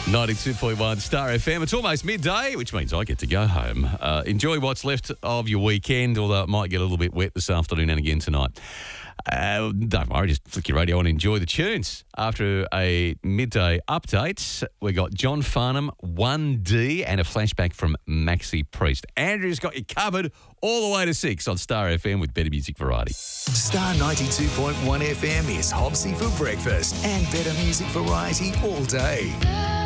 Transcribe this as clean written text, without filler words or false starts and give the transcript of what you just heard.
92.1 Star FM. It's almost midday, which means I get to go home. Enjoy what's left of your weekend, although it might get a little bit wet this afternoon and again tonight. Don't worry, just flick your radio on and enjoy the tunes. After a midday update, we got John Farnham, 1D, and a flashback from Maxi Priest. Andrew's got you covered all the way to 6 on Star FM with better music variety. Star 92.1 FM is Hobsy for breakfast and better music variety all day.